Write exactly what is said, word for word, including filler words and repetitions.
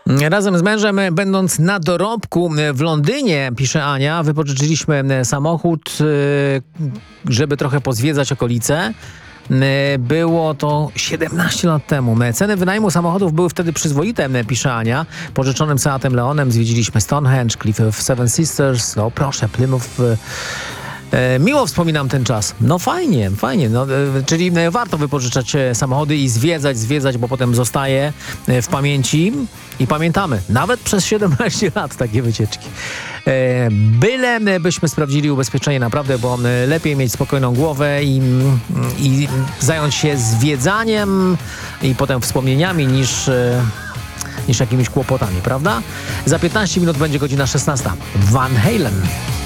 Razem z mężem, będąc na dorobku w Londynie, pisze Ania, wypożyczyliśmy samochód, żeby trochę pozwiedzać okolice. Było to siedemnaście lat temu. Ceny wynajmu samochodów były wtedy przyzwoite, pisze Ania. Pożyczonym Seatem Leonem zwiedziliśmy Stonehenge, Cliff of Seven Sisters. No proszę, Plymouth. E, miło wspominam ten czas. No fajnie, fajnie. No, e, czyli e, warto wypożyczać e, samochody i zwiedzać, zwiedzać, bo potem zostaje e, w pamięci i pamiętamy. Nawet przez siedemnaście lat takie wycieczki. E, byle e, byśmy sprawdzili ubezpieczenie naprawdę, bo e, lepiej mieć spokojną głowę i, i zająć się zwiedzaniem i potem wspomnieniami niż... E, niż jakimiś kłopotami, prawda? Za piętnaście minut będzie godzina szesnasta. Van Halen.